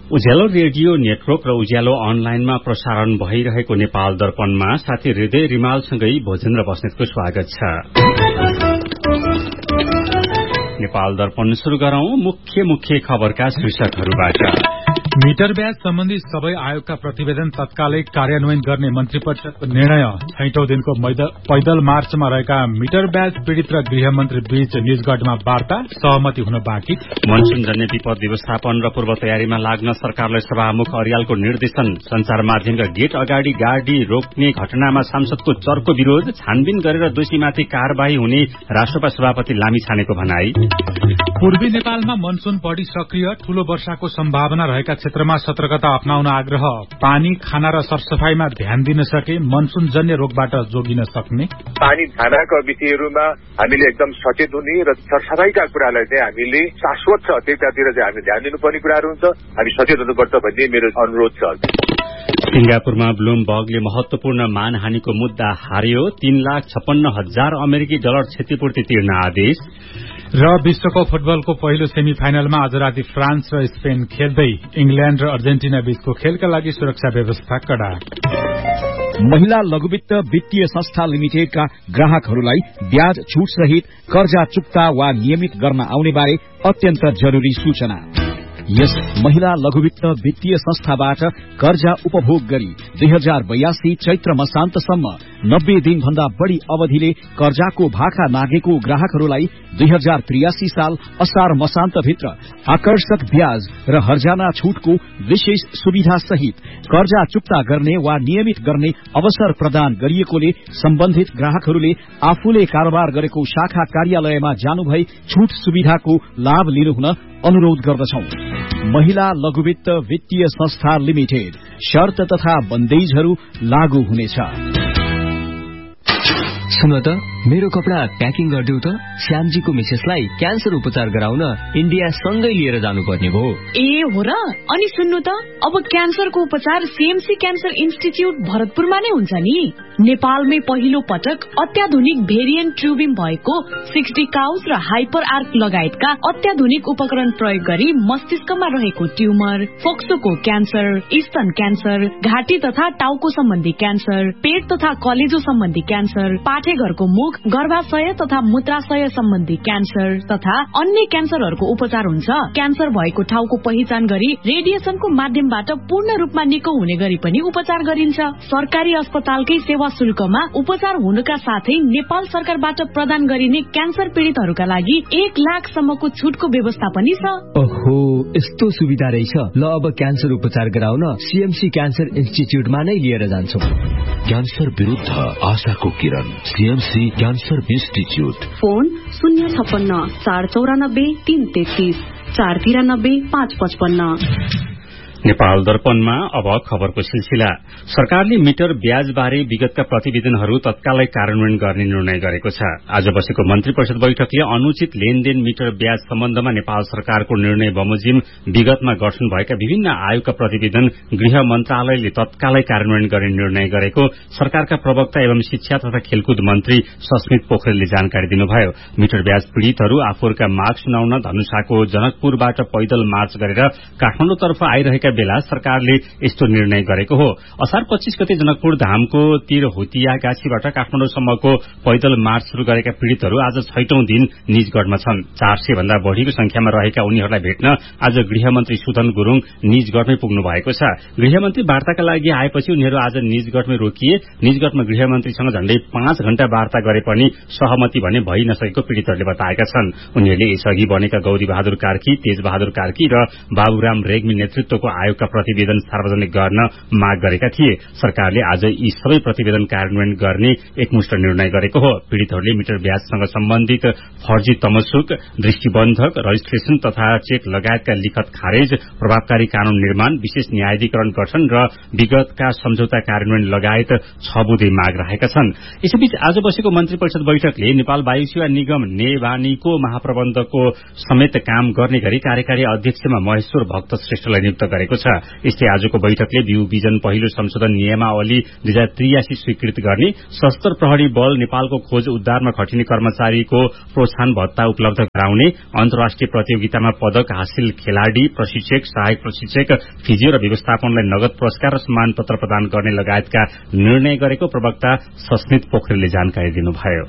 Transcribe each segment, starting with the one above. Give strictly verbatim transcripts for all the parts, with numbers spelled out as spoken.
उज्यालो radio network र उज्यालो अनलाइनमा प्रसारण भइरहेको नेपाल दर्पणमा साथी हृदय रिमालसँगै भोजेन्द्र बस्नेतको स्वागत छ। नेपाल दर्पण शुरू गरौं मुख्य मुख्य खबरका शीर्षकहरूबाट। मिटर ब्याज सम्बन्धी सबै आयोगका प्रतिवेदन तत्कालै कार्यान्वयन गर्ने मन्त्री परिषदको निर्णय। छैटौं दिनको पैदल मार्चमा रहेका मिटर ब्याज पीड़ित र गृहमन्त्री बीच निजगढमा वार्ता, सहमति हुन बाँकी। मनसूनजन्य विपद व्यवस्थापन र पूर्व तयारीमा लाग्न सरकारलाई सभामुख अर्यालको निर्देशन। संचार माध्यमका गेट अगाडि गाड़ी रोक्ने घटनामा सांसदको चर्को विरोध। छानबिन गरेर दोषीमाथि कार्यवाही हुने राष्ट्रपति सभापति लामिछानेको भनाई। पूर्वी नेपालमा मनसून बढ़ी सक्रिय, ठूलो वर्षाको सम्भावना रहेका क्षेत्रमा सतर्कता अपनाउन आग्रह। पानी, खाना र सरसफाईमा ध्यान दिन सके मनसूनजन्य रोगबाट जोगिन सक्ने। पानी, खानाका विषयहरूमा हामीले एकदम सचेत हुने र सरसफाईका कुरालाई चाहिँ हामीले शाश्वत छ त्यतातिर चाहिँ हामीले ध्यान दिनुपर्ने कुराहरू हुन्छ। हामी सचेत हुनुपर्छ भन्ने मेरो अनुरोध छ। सिंगापुरमा ब्लुमबर्गले महत्वपूर्ण मानहानिको मुद्दा हार्यो। तीन लाख छप्पन्न हजार अमेरिकी डलर क्षतिपूर्ति तिर्न आदेश। र विश्वकप फुटबलको पहिलो सेमी फाइनलमा आज राति फ्रान्स र स्पेन खेल्दै। इंग्ल्याण्ड र अर्जेन्टिना बीचको खेलका लागि सुरक्षा व्यवस्था कड़ा। महिला लघुवित्त वित्तीय संस्था लिमिटेडका ग्राहकहरूलाई ब्याज छूट सहित कर्जा चुक्ता वा नियमित गर्न आउने बारे अत्यन्त जरूरी सूचना। यस महिला लघुवित्त वित्तीय संस्थाबाट कर्जा उपभोग गरी दुई हजार बयासी चैत्र मसान्तसम्म नब्बे दिन भन्दा बढ़ी अवधिले कर्जाको भाका नागेको ग्राहकहरूलाई दुई हजार त्रियासी साल असार मसान्तभित्र आकर्षक ब्याज र हर्जाना छूटको विशेष सुविधा सहित कर्जा चुक्ता गर्ने वा नियमित गर्ने अवसर प्रदान गरिएकोले सम्बन्धित ग्राहकहरूले आफूले कारोबार गरेको शाखा कार्यालयमा जानुभई छूट सुविधाको लाभ लिनुहुन अनुरोध गर्दछौं। महिला लघुवित्त वित्तीय संस्था लिमिटेड। शर्त तथा बन्देजहरू लागू हुनेछ। सुन त, मेरो कपडा प्याकिङ गरिदेऊ त। श्यामजीको मिसेसलाई क्यान्सर उपचार गराउन इन्डिया सँगै लिएर जानुपर्ने भयो। ए हो र? अनि सुन्नु त, अब क्यान्सरको उपचार सीएमसी क्यान्सर इन्स्टिच्युट भरतपुरमा नै हुन्छ नि। नेपालमै पहिलो पटक अत्याधुनिक भेरिएन्ट ट्युबिङ भएको सिक्सटी काउस र हाइपर आर्क लगायतका अत्याधुनिक उपकरण प्रयोग गरी मस्तिष्कमा रहेको ट्युमर, फोक्सोको क्यान्सर, स्तन क्यान्सर, घाँटी तथा टाउको सम्बन्धी क्यान्सर, पेट तथा कलेजो सम्बन्धी क्यान्सर, पाठेघरको मुख, गर्भाशय तथा मूत्राशय सम्बन्धी क्यान्सर तथा अन्य क्यान्सरहरूको उपचार हुन्छ। क्यान्सर भएको ठाउँको पहिचान गरी रेडिएसनको माध्यमबाट पूर्ण रूपमा निको हुने गरी पनि उपचार गरिन्छ। सरकारी अस्पतालकै सेवा शुल्कमा उपचार हुनुका साथै नेपाल सरकारबाट प्रदान गरिने क्यान्सर पीड़ितहरूका लागि एक लाख सम्मको छुटको व्यवस्था पनि छ। ओहो, यस्तो सुविधा रहेछ। ल, अब क्यान्सर उपचार गराउन सीएमसी क्यान्सर इन्स्टिच्युटमा नै लिएर जान्छौं। क्यान्सर विरुद्ध आशाको किरण, सीएमसी क्यान्सर इन्स्टिच्युट। फोन शून्य छप्पन्न चार चौरानब्बे तीन तेत्तीस चार तिरानब्बे पाँच पचपन्न। नेपाल दर्पणमा अब खबरको सिलसिला। सरकारले मिटर ब्याज बारे विगतका प्रतिवेदनहरू तत्कालै कार्यान्वयन गर्ने निर्णय गरेको छ। आज बसेको मन्त्री परिषद बैठकले अनुचित लेनदेन मिटर ब्याज सम्बन्धमा नेपाल सरकारको निर्णय बमोजिम विगतमा गठन भएका विभिन्न आयोगका प्रतिवेदन गृह मन्त्रालयले तत्कालै कार्यान्वयन गर्ने निर्णय गरेको सरकारका प्रवक्ता एवं शिक्षा तथा खेलकुद मन्त्री सस्मित पोखरेलले जानकारी दिनुभयो। मिटर ब्याज पीड़ितहरू आफूहरूका माग सुनाउन धनुषाको जनकपुरबाट पैदल मार्च गरेर काठमाडौँतर्फ आइरहेका बेला सरकारले यस्तो निर्णय गरेको हो। असार पच्चीस गते जनकपुर धामको तिरहुतिया गाछीबाट काठमाडौँसम्मको पैदल मार्च शुरू गरेका पीड़ितहरू आज छैटौं दिन निजगढमा छन्। चार सय भन्दा बढ़ीको संख्यामा रहेका उनीहरूलाई भेट्न आज गृहमन्त्री सुदन गुरूङ निजगढमै पुग्नु भएको छ। गृहमन्त्री वार्ताका लागि आएपछि उनीहरू आज निजगढमै रोकिए। निजगढमा गृहमन्त्रीसँग झण्डै पाँच घण्टा वार्ता गरे पनि सहमति भने भइ नसकेको पीड़ितहरूले बताएका छन्। उनीहरूले यसअघि बनेका गौरी बहादुर कार्की, तेज बहादुर कार्की र बाबुराम रेग्मी नेतृत्वको आयोगका प्रतिवेदन सार्वजनिक गर्न माग गरेका थिए। सरकारले आज यी सबै प्रतिवेदन कार्यान्वयन गर्ने एकमुष्ट निर्णय गरेको हो। पीड़ितहरूले मिटर ब्याजसँग सम्बन्धित फर्जी तमसुक, दृष्टिबन्धक, रजिस्ट्रेशन तथा चेक लगायतका लिखत खारेज, प्रभावकारी कानून निर्माण, विशेष न्यायाधिकरण गठन र विगतका सम्झौता कार्यान्वयन लगायत छ बुँदे माग राखेका छन्। यसैबीच आज बसेको मन्त्री परिषद बैठकले नेपाल वायु सेवा निगम नेवानीको महाप्रबन्धकको समेत काम गर्ने गरी कार्यकारी अध्यक्षमा महेश्वर भक्त श्रेष्ठलाई नियुक्त गरेको भएको छ। यस्तै आजको बैठकले बिउ बिजन पहिलो संशोधन नियमावली दुई हजार त्रियासी स्वीकृत गर्ने, सशस्त्र प्रहरी बल नेपालको खोज उद्धारमा खटिने कर्मचारीको प्रोत्साहन भत्ता उपलब्ध गराउने, अन्तर्राष्ट्रिय प्रतियोगितामा पदक हासिल खेलाड़ी, प्रशिक्षक, सहायक प्रशिक्षक, फिजियो र व्यवस्थापनलाई नगद पुरस्कार र सम्मान पत्र प्रदान गर्ने लगायतका निर्णय गरेको प्रवक्ता सस्मित पोखरेलले जानकारी दिनुभयो।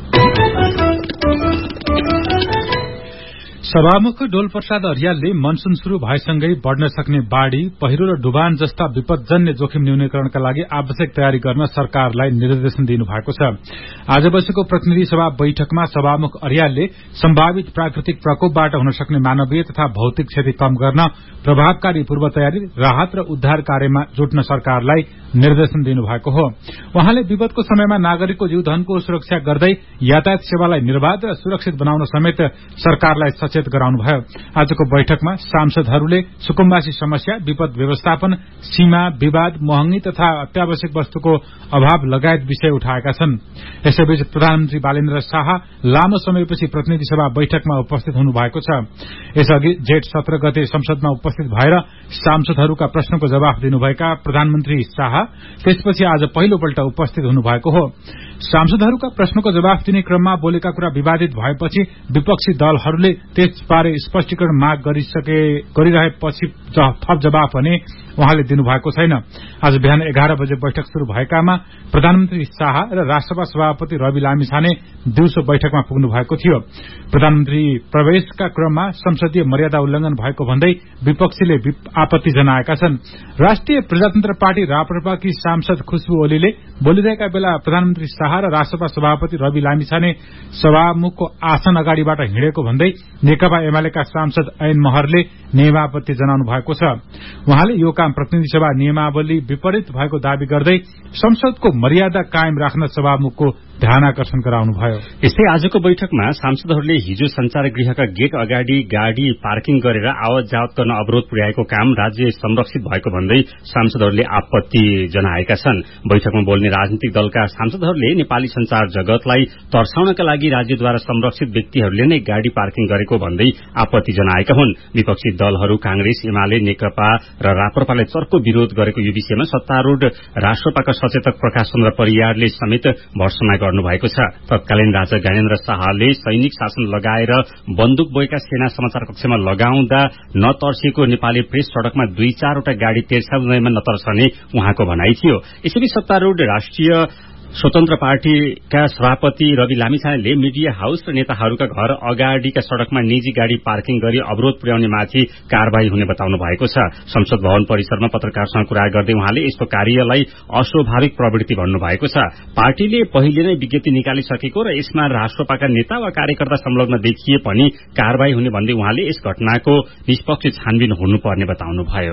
सभामुख डोलप्रसाद अर्यालले मनसून शुरू भएसँगै बढ़न सक्ने बाढ़ी, पहिरो र डुबान जस्ता विपदजन्य जोखिम न्यूनीकरणका लागि आवश्यक तयारी गर्न सरकारलाई निर्देशन दिनुभएको छ। आज बसेको प्रतिनिधि सभा बैठकमा सभामुख अर्यालले सम्भावित प्राकृतिक प्रकोपबाट हुन सक्ने मानवीय तथा भौतिक क्षति कम गर्न प्रभावकारी पूर्व तयारी, राहत र उद्धार कार्यमा जुट्न सरकारलाई निर्देशन दिनुभएको हो। उहाँले विपदको समयमा नागरिकको जीवधनको सुरक्षा गर्दै यातायात सेवालाई निर्बाध र सुरक्षित बनाउन समेत सरकारलाई सचेत गराउनुभयो। आजको बैठकमा सांसदहरूले सुकुम्बासी समस्या, विपद व्यवस्थापन, सीमा विवाद, महँगी तथा अत्यावश्यक वस्तुको अभाव लगायत विषय उठाएका छन्। यसैबीच प्रधानमन्त्री बालेन्द्र शाह लामो समयपछि प्रतिनिधि सभा बैठकमा उपस्थित हुनुभएको छ। यसअघि जेठ सत्र गते संसदमा उपस्थित भएर सांसदहरूका प्रश्नको जवाफ दिनुभएका प्रधानमन्त्री शाह त्यसपछि आज पहिलोपल्ट उपस्थित हुनुभएको हो। सांसदहरूका प्रश्नको जवाफ दिने क्रममा बोलेका कुरा विवादित भएपछि विपक्षी दलहरूले त्यसबारे स्पष्टीकरण माग गरिसके गरिरहेपछि थप जवाफ भने उहाँले दिनुभएको छैन। आज बिहान एघार बजे बैठक शुरू भएकामा प्रधानमन्त्री शाह र राष्ट्रसभा सभापति रवि लामिछाने दिउँसो बैठकमा पुग्नु भएको थियो। प्रधानमन्त्री प्रवेशका क्रममा संसदीय मर्यादा उल्लंघन भएको भन्दै विपक्षीले आपत्ति जनाएका छन्। राष्ट्रिय प्रजातन्त्र पार्टी राप्रपाकी सांसद खुशबु ओलीले बोलिरहेका बेला प्रधानमन्त्री शाह र राष्ट्रसभा सभापति रवि लामिछाने सभामुखको आसन अगाडिबाट हिँडेको भन्दै नेकपा एमालेका सांसद ऐन महरले नियमापत्ति जनाउनु भएको छ। उहाँले यो काम प्रतिनिधि सभा नियमावली विपरीत भएको दावी गर्दै संसदको मर्यादा कायम राख्न सभामुखको ध्यानआकर्षण गराउनुभयो। यस्तै आजको बैठकमा सांसदहरूले हिजो संचार गृहका गेट अगाडि गाड़ी पार्किङ गरेर आवत जावत गर्न अवरोध पुर्याएको काम राज्य संरक्षित भएको भन्दै सांसदहरूले आपत्ति जनाएका छन्। बैठकमा बोल्ने राजनीतिक दलका सांसदहरूले नेपाली संचार जगतलाई तर्साउनका लागि राज्यद्वारा संरक्षित व्यक्तिहरूले नै गाड़ी पार्किङ गरेको भन्दै आपत्ति जनाएका हुन्। विपक्षी दलहरू कांग्रेस, एमाले, नेकपा र राप्रपाले चर्को विरोध गरेको यो विषयमा सत्तारूढ़ राष्ट्रपाका सचेतक प्रकाश चन्द्र परियारले समेत भर्सना गर्नुभएको छ। तत्कालीन राजा ज्ञानेन्द्र शाहले सैनिक शासन लगाएर बन्दुक बोकेका सेना समाचार कक्षमा लगाउँदा नतर्सिएको नेपाली प्रेस सड़कमा दुई चारवटा गाड़ी तेर्साउदैमा नतर्सने उहाँको भनाई थियो। यसैबीच सत्तारूढ़ राष्ट्रिय स्वतन्त्र पार्टीका सभापति रवि लामिछानेले मीडिया हाउस र नेताहरूका घर अगाडिका सड़कमा निजी गाड़ी पार्किङ गरी अवरोध पुर्याउने माथि कार्यवाही हुने बताउनु भएको छ। संसद भवन परिसरमा पत्रकारसँग कुरा गर्दै उहाँले यस्तो कार्यलाई अस्वाभाविक प्रवृत्ति भन्नुभएको छ। पार्टीले पहिले नै विज्ञप्ति निकालिसकेको र यसमा राष्ट्रपाका नेता वा कार्यकर्ता संलग्न देखिए पनि कार्यवाही हुने भन्दै उहाँले यस घटनाको निष्पक्ष छानबिन हुनुपर्ने बताउनुभयो।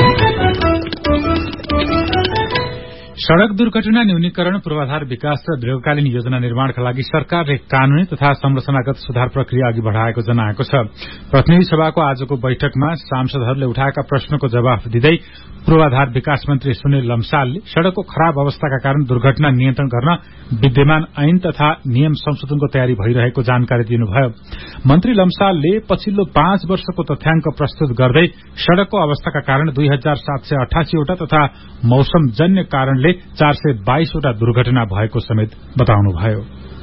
सड़क दुर्घटना न्यूनीकरण, पूर्वाधार विकास र दीर्घकालीन योजना निर्माणका लागि सरकारले कानूनी तथा संरचनागत सुधार प्रक्रिया अघि बढ़ाएको जनाएको छ। प्रतिनिधि सभाको आजको बैठकमा सांसदहरूले उठाएका प्रश्नको जवाफ दिँदै पूर्वाधार विकास मन्त्री सुनिल लम्सालले सड़कको खराब अवस्थाका कारण दुर्घटना नियन्त्रण गर्न विद्यमान ऐन तथा नियम संशोधनको तयारी भइरहेको जानकारी दिनुभयो। मन्त्री लम्सालले पछिल्लो पाँच वर्षको तथ्याङ्क प्रस्तुत गर्दै सड़कको अवस्थाका कारण दुई हजार सात सय अठासीवटा तथा मौसमजन्य कारणले चार सय बाइसवटा दुर्घटना भएको समेत बताउनुभयो।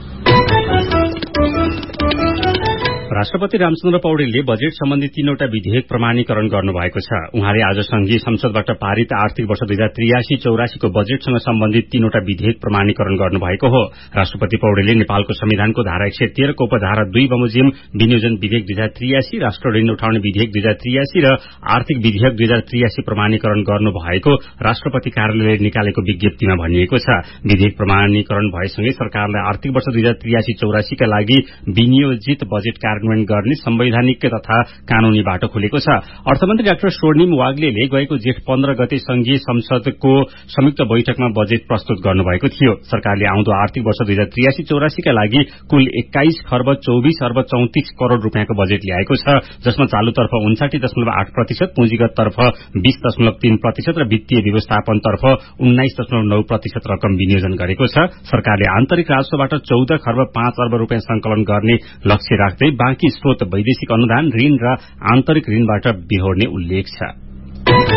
राष्ट्रपति रामचन्द्र पौडेलले बजेट सम्बन्धी तीनवटा विधेयक प्रमाणीकरण गर्नुभएको छ। उहाँले आज संघीय संसदबाट पारित आर्थिक वर्ष दुई हजार त्रियासी चौरासीको बजेटसँग सम्बन्धित तीनवटा विधेयक प्रमाणीकरण गर्नुभएको हो। राष्ट्रपति पौडेलले नेपालको संविधानको धारा एक सय तेह्रको उपधारा दुई बमोजिम विनियोजन विधेयक दुई हजार त्रियासी, राष्ट्र ऋण उठाउने विधेयक दुई हजार त्रियासी र आर्थिक विधेयक दुई हजार त्रियासी प्रमाणीकरण गर्नुभएको राष्ट्रपति कार्यालयले निकालेको विज्ञप्तिमा भनिएको छ। विधेयक प्रमाणीकरण भएसँगै सरकारलाई आर्थिक वर्ष दुई हजार त्रियासी चौरासीका लागि विनियोजित बजेट कार्यान्वयन गर्ने संवैधानिक तथा कानूनी बाटो खुलेको छ। अर्थमन्त्री डाक्टर स्वर्णिम वाग्लेले गएको जेठ पन्ध्र गते संघीय संसदको संयुक्त बैठकमा बजेट प्रस्तुत गर्नुभएको थियो। सरकारले आउँदो आर्थिक वर्ष दुई हजार त्रियासी चौरासीका लागि कुल एक्काइस खर्ब चौबिस अर्ब चौतिस करोड़ रूपियाँको बजेट ल्याएको छ, जसमा चालुतर्फ उन्साठी दशमलव आठ प्रतिशत, पुँजीगततर्फ बीस दशमलव तीन प्रतिशत र वित्तीय व्यवस्थापनतर्फ उन्नाइस दशमलव नौ प्रतिशत रकम विनियोजन गरेको छ। सरकारले आन्तरिक राजस्वबाट चौध खर्ब पाँच अर्ब रूपियाँ संकलन गर्ने लक्ष्य राख्दै बाँकी स्रोत वैदेशिक अनुदान, ऋण र आन्तरिक ऋणबाट बिहोर्ने उल्लेख छ।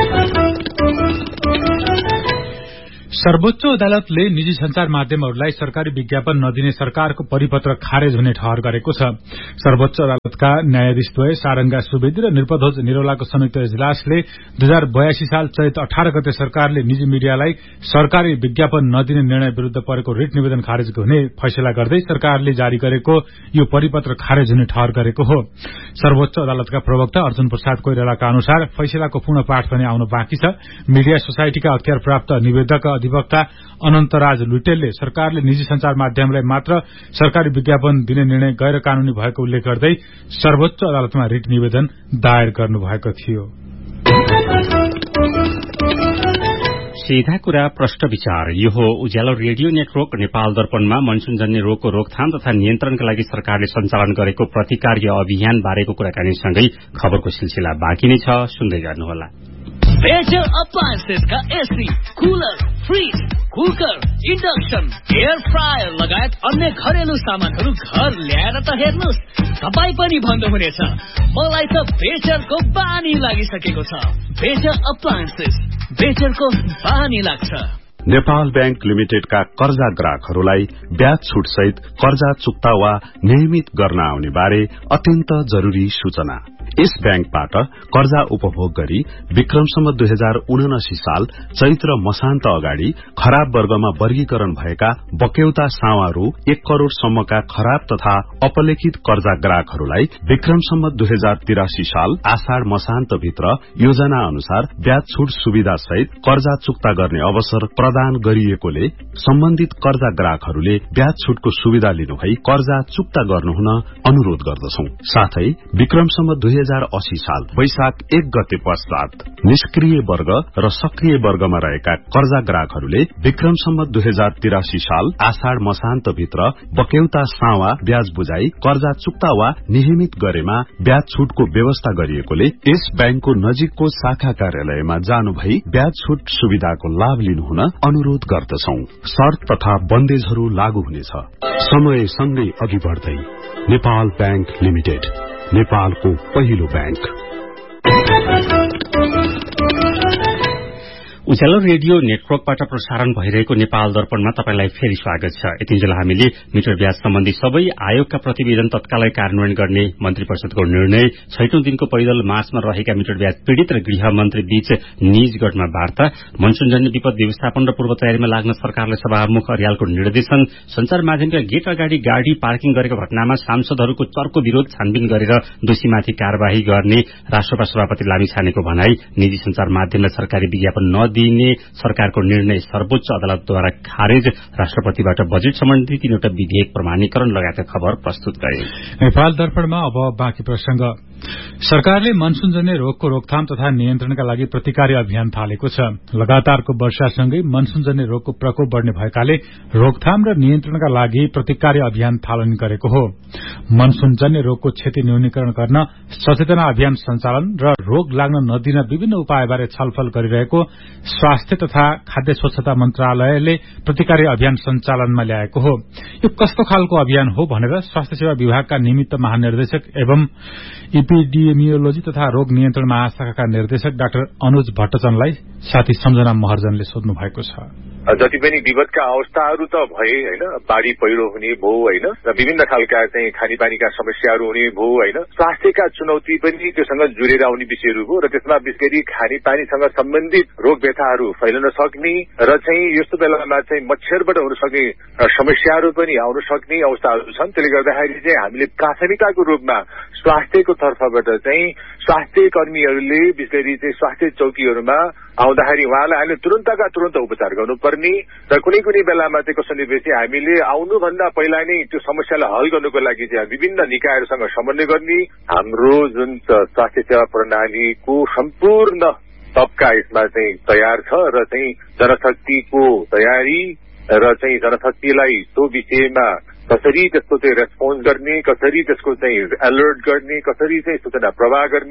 सर्वोच्च अदालतले निजी संचार माध्यमहरूलाई सरकारी विज्ञापन नदिने सरकारको परिपत्र खारेज हुने ठहर गरेको छ। सर्वोच्च अदालतका न्यायाधीशद्वय सारंगा सुवेदी र निरपध्वज निरौलाको संयुक्त इजलासले दुई हजार बयासी साल चैत अठार गते सरकारले निजी मीडियालाई सरकारी विज्ञापन नदिने निर्णय विरूद्ध परेको रिट निवेदन खारेज हुने फैसला गर्दै सरकारले जारी गरेको यो परिपत्र खारेज हुने ठहर गरेको हो। सर्वोच्च अदालतका प्रवक्ता अर्जुन प्रसाद कोइरालाका अनुसार फैसलाको पूर्ण पाठ पनि आउन बाँकी छ। मीडिया सोसाइटीका अख्तियार प्राप्त निवेदक अधिवक्ता अनन्तराज लुटेलले सरकारले निजी संचार माध्यमलाई मात्र सरकारी विज्ञापन दिने निर्णय गैर कानूनी भएको उल्लेख गर्दै सर्वोच्च अदालतमा रिट निवेदन दायर गर्नुभएको थियो। सीधा कुरा प्रश्न विचार यो हो उज्यालो रेडियो नेटवर्क नेपाल दर्पणमा मनसूनजन्य रोगको रोकथाम तथा नियन्त्रणका लागि सरकारले सञ्चालन गरेको प्रतिकार्य अभियान बारेको कुराकानीसँगै खबरको सिलसिला बाँकी नै छ, सुन्दै गर्नुहोला। बेटर अप्लायन्सेस का AC, cooler, fridge, cooker, induction, air fryer लगायत अन्य घरेलु सामानहरू घर ल्याएर त हेर्नुहोस्, तपाईँ पनि भन्नुहुनेछ मलाई त बेटरको बानी लागिसकेको छ। बेटर अप्लायन्सेस, बेटरको बानी लाग्छ। नेपाल बैंक लिमिटेडका कर्जा ग्राहकहरूलाई ब्याज छुट सहित कर्जा चुक्ता वा नियमित गर्न आउने बारे अत्यन्त जरूरी सूचना। यस बैंकबाट कर्जा उपभोग गरी विक्रमसम्म दुई हजार उनासी साल चैत्र मसान्त अगाडि खराब वर्गमा वर्गीकरण भएका बक्यौता सावारू एक करोड़ सम्मका खराब तथा अपलेखित कर्जा ग्राहकहरूलाई विक्रमसम्म दुई हजार तिरासी साल आषाढ़ मसान्त भित्र योजना अनुसार ब्याज छुट सुविधा सहित कर्जा चुक्ता गर्ने अवसर प्रदान गरिएकोले सम्बन्धित कर्जा ग्राहकहरूले ब्याज छुटको सुविधा लिनुभई कर्जा चुक्ता गर्नुहुन अनुरोध गर्दछौं। साथै विक्रमसम्म दुई हजार अस्सी साल वैशाख एक गते पश्चात निष्क्रिय वर्ग र सक्रिय वर्गमा रहेका कर्जा ग्राहकहरूले विक्रमसम्म दुई हजार तिरासी साल आषाढ़ मसान्त भित्र बक्यौता सावा ब्याज बुझाई कर्जा चुक्ता वा नियमित गरेमा ब्याज छुटको व्यवस्था गरिएकोले यस बैंकको नजिकको शाखा कार्यालयमा जानु भई ब्याज छुट सुविधाको लाभ लिनुहुन अनुरोध गर्दछौं। शर्त तथा बन्देजहरू लागू हुनेछ। समय सँगै अघि बढ्दै नेपाल बैंक लिमिटेड, नेपालको पहिलो बैंक। उज्यालो रेडियो नेटवर्कबाट प्रसारण भइरहेको नेपाल दर्पणमा तपाईलाई फेरि स्वागत छ। यतिन्जेल हामीले मिटर ब्याज सम्बन्धी सबै आयोगका प्रतिवेदन तत्कालै कार्यान्वयन गर्ने मन्त्री परिषदको निर्णय, छैटौं दिनको पैदल मार्चमा रहेका मिटर ब्याज पीड़ित र गृह मन्त्री बीच निजगढमा वार्ता, मनसूनजन्य विपद व्यवस्थापन र पूर्व तयारीमा लाग्न सरकारले सभामुख अर्यालको निर्देशन, संचार माध्यमका गेट अगाडि गाड़ी पार्किङ गरेको घटनामा सांसदहरूको चर्को विरोध छानबिन गरेर दोषीमाथि कार्यवाही गर्ने राष्ट्रपति सभापति लामिछानेको भनाई, निजी संचार माध्यमलाई सरकारी विज्ञापन नदिने सरकारको निर्णय सर्वोच्च अदालतद्वारा खारेज, राष्ट्रपतिबाट बजेट सम्बन्धी तीनवटा विधेयक प्रमाणीकरण लगायतका खबर प्रस्तुत गरे। नेपाल दर्पणमा अब बाँकी प्रसंग। सरकारले मनसूनजन्य रोगको रोकथाम तथा नियन्त्रणका लागि प्रतिकार्य अभियान थालेको छ। लगातारको वर्षासँगै मनसूनजन्य रोगको प्रकोप बढ़ने भएकाले रोकथाम र नियन्त्रणका लागि प्रतिकार्य अभियान थालनी गरेको हो। मनसूनजन्य रोगको क्षति न्यूनीकरण गर्न सचेतना अभियान सञ्चालन र रोग लाग्न नदिन विभिन्न उपायबारे छलफल गरिरहेको स्वास्थ्य तथा खाद्य स्वच्छता मन्त्रालयले प्रतिकार्य अभियान सञ्चालनमा ल्याएको हो। यो कस्तो खालको अभियान हो भनेर स्वास्थ्य सेवा विभागका निमित्त महानिर्देशक एवं इपिडिमियोलोजी तथा रोग नियन्त्रण महाशाखाका निर्देशक डाक्टर अनुज भट्टचनलाई साथी सम्झना महर्जनले सोध्नु भएको छ। जति पनि विपदका अवस्थाहरू त भए होइन, बाढ़ी पहिरो हुने भयो होइन, र विभिन्न खालका चाहिँ खानेपानीका समस्याहरू हुने भयो होइन, स्वास्थ्यका चुनौती पनि त्योसँग जोडेर आउने विषयहरू हो र त्यसमा विशेष गरी खानेपानीसँग सम्बन्धित रोग व्यथाहरू फैलन सक्ने र चाहिँ यस्तो बेलामा चाहिँ मच्छरबाट हुन सक्ने समस्याहरू पनि आउन सक्ने अवस्थाहरू छन्। त्यसले गर्दाखेरि चाहिँ हामीले प्राथमिकताको रूपमा स्वास्थ्यको तर्फबाट चाहिँ स्वास्थ्य कर्मीहरूले विशेष गरी चाहिँ स्वास्थ्य चौकीहरूमा आउँदाखेरि उहाँलाई हामीले तुरन्तका तुरन्त उपचार गर्नुपर्ने र कुनै कुनै बेलामा चाहिँ कसरी बेसी हामीले आउनुभन्दा पहिला नै त्यो समस्यालाई हल गर्नुको लागि चाहिँ विभिन्न निकायहरूसँग समन्वय गर्ने, हाम्रो जुन स्वास्थ्य सेवा प्रणालीको सम्पूर्ण तबका यसमा चाहिँ तयार छ र चाहिँ जनशक्तिको तयारी र चाहिँ जनशक्तिलाई त्यो विषयमा कसरी त्यसको चाहिँ रेस्पोन्स गर्ने, कसरी त्यसको चाहिँ अलर्ट गर्ने, कसरी चाहिँ सूचना प्रवाह गर्ने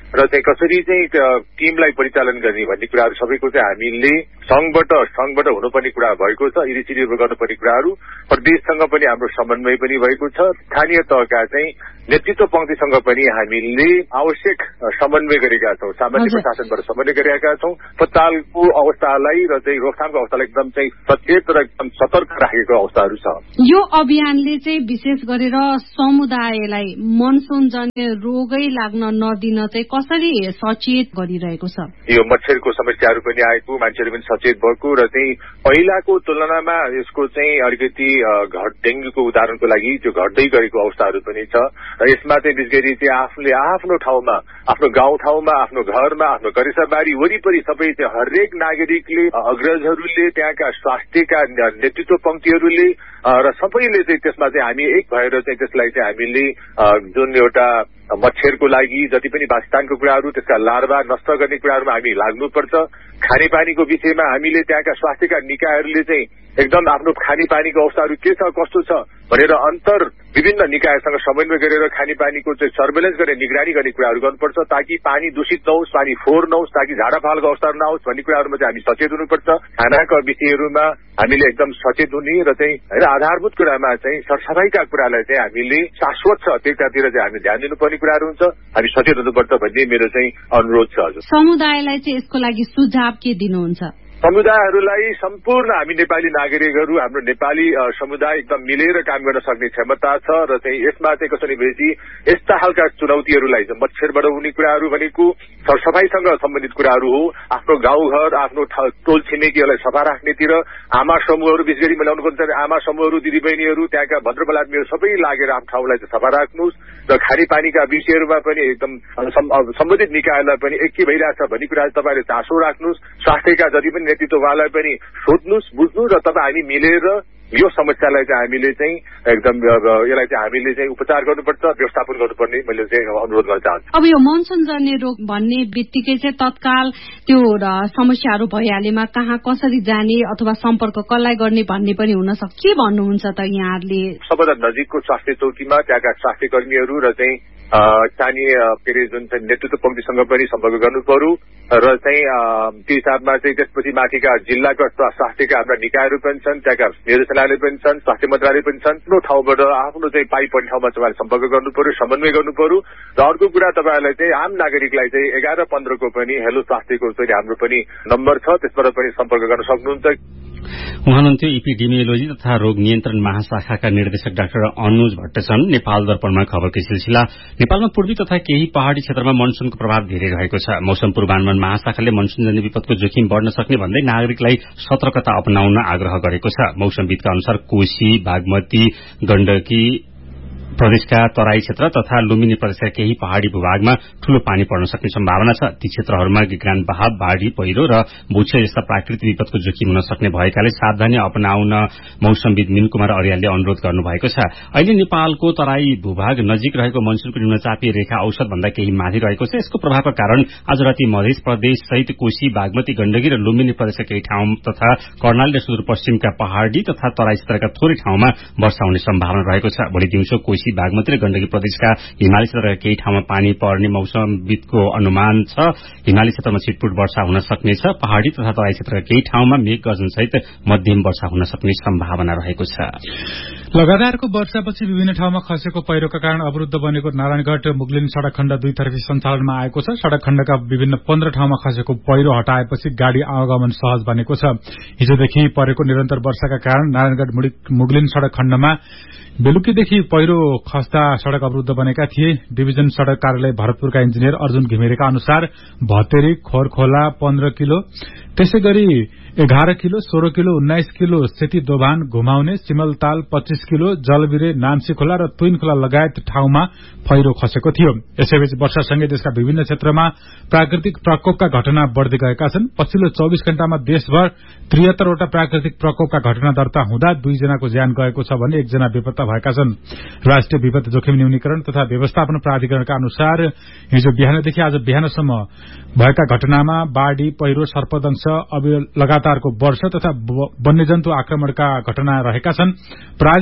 र चाहिँ कसरी चाहिँ टिमलाई परिचालन गर्ने भन्ने कुराहरू सबैको चाहिँ हामीले संघबाट संघबाट हुनुपर्ने कुरा भएको छ। इनिसिएटिभ गर्नुपर्ने कुराहरू प्रदेशसँग पनि हाम्रो समन्वय पनि भएको छ। स्थानीय तहका चाहिँ नेतृत्व पंक्तिसँग पनि हामीले आवश्यक समन्वय गरेका छौँ। सामान्य प्रशासनबाट समन्वय गरेका छौँ। अस्पतालको अवस्थालाई र चाहिँ रोकथामको अवस्थालाई एकदम चाहिँ सचेत र एकदम सतर्क राखेको अवस्थाहरू छ। यो अभियानले चाहिँ विशेष गरेर समुदायलाई मनसुनजन्य रोगै लाग्न नदिन चाहिँ कसरी सचेत गरिरहेको छ? यो मच्छरको समस्याहरू पनि आएको, मान्छेहरू पनि सचेत भएको र चाहिँ पहिलाको तुलनामा यसको चाहिँ अलिकति घट डेंगूको उदाहरणको लागि त्यो घट्दै गरेको अवस्थाहरू पनि छ। र यसमा चाहिँ विशेष गरी चाहिँ आफूले आफ्नो ठाउँमा, आफ्नो गाउँठाउँमा, आफ्नो घरमा, आफ्नो करेसाबारी वरिपरि सबै चाहिँ हरेक नागरिकले, अग्रजहरूले, त्यहाँका स्वास्थ्यका नेतृत्व पंक्तिहरूले र सबैले चाहिँ त्यसमा चाहिँ हामी एक भएर चाहिँ त्यसलाई चाहिँ हामीले जुन एउटा मच्छरको लागि जति पनि वासस्थानको कुराहरू, त्यसका लार्वा नष्ट गर्ने कुराहरूमा हामी लाग्नुपर्छ। खानेपानीको विषयमा हामीले त्यहाँका स्वास्थ्यका निकायहरूले चाहिँ एकदम आफ्नो खानेपानीको अवस्थाहरू के छ, कस्तो छ भनेर अन्तर विभिन्न निकायसँग समन्वय गरेर खानेपानीको चाहिँ सर्वेलेन्स गर्ने, निगरानी गर्ने कुराहरू गर्नुपर्छ, ताकि पानी दूषित नहोस्, पानी फोहोर नहोस्, ताकि झाडाफालको अवस्थाहरू नहोस् भन्ने कुराहरूमा चाहिँ हामी सचेत हुनुपर्छ। खानाका विषयहरूमा हामीले एकदम सचेत हुने र चाहिँ होइन आधारभूत कुरामा चाहिँ सरसफाइका कुरालाई चाहिँ हामीले शाश्वत छ त्यतातिर चाहिँ हामी ध्यान दिनुपर्ने कुराहरू हुन्छ। हामी सचेत हुनुपर्छ भन्ने मेरो चाहिँ अनुरोध छ। हजुर, समुदायलाई चाहिँ यसको लागि सुझाव के दिनुहुन्छ? समुदायहरूलाई सम्पूर्ण हामी नेपाली नागरिकहरू, हाम्रो नेपाली समुदाय एकदम मिलेर काम गर्न सक्ने क्षमता छ र चाहिँ यसमा चाहिँ कसरी भनेपछि यस्ता खालका चुनौतीहरूलाई चाहिँ मच्छरबाट हुने कुराहरू भनेको सरसफाइसँग सम्बन्धित कुराहरू हो। आफ्नो गाउँघर, आफ्नो टोल छिमेकीहरूलाई सफा राख्नेतिर आमा समूहहरू, विशेष गरी मैले अनुरोध आमा समूहहरू, दिदीबहिनीहरू, त्यहाँका भद्रबलात्मीहरू सबै लागेर आफ्नो ठाउँलाई चाहिँ सफा राख्नुहोस् र खानेपानीका विषयहरूमा पनि एकदम सम्बन्धित निकायलाई पनि एक के भइरहेछ भन्ने कुरा तपाईँले चासो राख्नुहोस्। स्वास्थ्यका जति पनि नेतृत्ववालाई पनि सोध्नुहोस्, बुझ्नु र तपाईँ हामी मिलेर यो समस्यालाई चाहिँ हामीले चाहिँ एकदम यसलाई चाहिँ हामीले चाहिँ उपचार गर्नुपर्छ, व्यवस्थापन गर्नुपर्ने मैले चाहिँ अनुरोध गर्न चाहन्छु। अब यो मनसुनजन्य रोग भन्ने बित्तिकै चाहिँ तत्काल त्यो समस्याहरू भइहालेमा कहाँ कसरी जाने अथवा सम्पर्क कसलाई गर्ने भन्ने पनि हुन सक्छ। के भन्नुहुन्छ त यहाँहरूले? सबभन्दा नजिकको स्वास्थ्य चौकीमा त्यहाँका स्वास्थ्य कर्मीहरू र चाहिँ स्थानीय के अरे जुन चाहिँ नेतृत्व पंक्तिसँग पनि सम्पर्क गर्नु पर्यो र चाहिँ त्यो हिसाबमा चाहिँ त्यसपछि माथिका जिल्लाका स्वास्थ्यका हाम्रा निकायहरू पनि छन्, त्यहाँका निर्देशनालय पनि छन्, स्वास्थ्य मन्त्रालय पनि छन्। आफ्नो ठाउँबाट आफ्नो चाहिँ पाइपर्ने ठाउँमा तपाईँले सम्पर्क गर्नु पर्यो, समन्वय गर्नु पर्यो। र अर्को कुरा तपाईँहरूलाई चाहिँ आम नागरिकलाई चाहिँ एघार पन्ध्रको पनि हेलो स्वास्थ्यको चाहिँ हाम्रो पनि नम्बर छ, त्यसबाट पनि सम्पर्क गर्न सक्नुहुन्छ। उहाँनुहुन्थ्यो इपिडेमियोलोजी तथा रोग नियन्त्रण महाशाखाका निर्देशक डाक्टर अनुज भट्ट छन्। नेपाल दर्पणमा खबरको सिलसिला। नेपालमा पूर्वी तथा केही पहाड़ी क्षेत्रमा मनसुनको प्रभाव धेरै रहेको छ। मौसम पूर्वानुमान महाशाखाले मनसुनजन्य विपदको जोखिम बढ़न सक्ने भन्दै नागरिकलाई सतर्कता अपनाउन आग्रह गरेको छ। मौसमविदका अनुसार कोशी, बागमती, गण्डकी प्रदेशका तराई क्षेत्र तथा लुम्बिनी प्रदेशका केही पहाड़ी भूभागमा ठूलो पानी पर्न सक्ने सम्भावना छ। ती क्षेत्रहरूमा गिगान बहाव, बाढ़ी, पहिरो र भूक्षय जस्ता प्राकृतिक विपदको जोखिम हुन सक्ने भएकाले सावधानी अपनाउन मौसमविद मीन कुमार अर्यालले अनुरोध गर्नुभएको छ। अहिले नेपालको तराई भूभाग नजिक रहेको मनसुनको निम्नचापीय रेखा औसत भन्दा केही माथि रहेको छ। यसको प्रभावका कारण आज राति मध्य प्रदेश सहित कोशी, बागमती, गण्डकी र लुम्बिनी प्रदेशका केही ठाउँ तथा कर्णाली र सुदूरपश्चिमका पहाड़ी तथा तराई क्षेत्रका थोरै ठाउँमा वर्षा हुने सम्भावना रहेको छ। भोलि दिउँसो कोशी, बागमती र गण्डकी प्रदेशका हिमाली क्षेत्रका केही ठाउँमा पानी पर्ने मौसमविदको अनुमान छ। हिमाली क्षेत्रमा छिटपुट वर्षा हुन सक्नेछ। पहाड़ी तथा तराई क्षेत्रका केही ठाउँमा मेघ गर्जनसहित मध्यम वर्षा हुन सक्ने सम्भावना रहेको छ। लगातारको वर्षापछि विभिन्न ठाउँमा खसेको पहिरोका कारण अवरुद्ध बनेको नारायणगढ़ मुगलिन सड़क खण्ड दुई तर्फी सञ्चालनमा आएको छ। सड़क खण्डका विभिन्न पन्ध्र ठाउँमा खसेको पहिरो हटाएपछि गाड़ी आवागमन सहज बनेको छ। हिजोदेखि परेको निरन्तर वर्षाका कारण नारायणगढ़ मुगलिन सड़क खण्डमा बेलुकीदेखि पहिरो खस्दा सड़क अवरुद्ध बनेका थिए। डिभिजन सड़क कार्यालय भरतपुरका इन्जिनियर अर्जुन घिमिरेका अनुसार भतेरी, खोरखोला पन्ध्र किलो, त्यसै गरी एघार किलो, सोह्र किलो, उन्नाइस किलो, सेती दोभान, घुमाउने, सिमलताल पच्चीस किलो, जलबिरे, नाम्सी खोला र तुइन खोला लगायत ठाउँमा पहिरो खसेको थियो। यसैबीच वर्षासँगै देशका विभिन्न क्षेत्रमा प्राकृतिक प्रकोपका घटना बढ़दै गएका छन्। पछिल्लो चौबीस घण्टामा देशभर त्रिहत्तरवटा प्राकृतिक प्रकोपका घटना दर्ता हुँदा दुईजनाको ज्यान गएको छ भने एकजना बेपत्ता भएका छन्। राष्ट्रिय विपद जोखिम न्यूनीकरण तथा व्यवस्थापन प्राधिकरणका अनुसार हिजो बिहानदेखि आज बिहानसम्म भएका घटनामा बाढ़ी, पहिरो, सर्पदंश, लगातारको वर्षा तथा वन्यजन्तु आक्रमणका घटना रहेका छन्। प्राधिकरण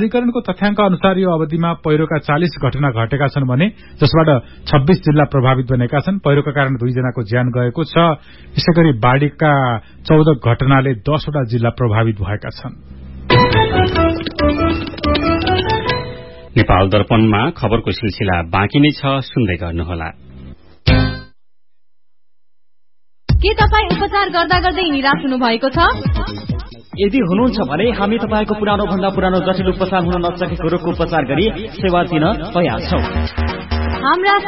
प्रमाणीकरणको तथ्याङ्क अनुसार यो अवधिमा पहिरोका चालिस घटना घटेका छन् भने जसबाट छब्बीस जिल्ला प्रभावित बनेका छन्। पहिरोका कारण दुईजनाको ज्यान गएको छ। यसैगरी बाढ़ीका चौध घटनाले दसवटा जिल्ला प्रभावित भएका छन्। नेपाल दर्पणमा खबरको सिलसिला बाँकी नै छ, सुन्दै गर्नुहोला। के तपाईँ उपचार गर्दा गर्दै निराश हुनु भएको छ? यदि हुनुहुन्छ भने हामी तपाईँको पुरानो भन्दा पुरानो जटिल उपचार हुन नसकेको रोगको उपचार गरी सेवा दिन तयार छौं। हाम्रा